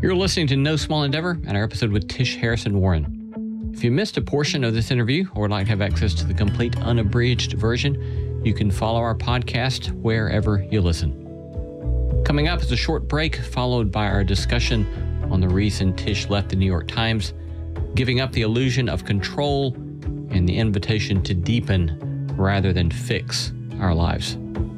You're listening to No Small Endeavor and our episode with Tish Harrison Warren. If you missed a portion of this interview or would like to have access to the complete unabridged version, you can follow our podcast wherever you listen. Coming up is a short break followed by our discussion on the reason Tish left the New York Times, giving up the illusion of control and the invitation to deepen rather than fix our lives.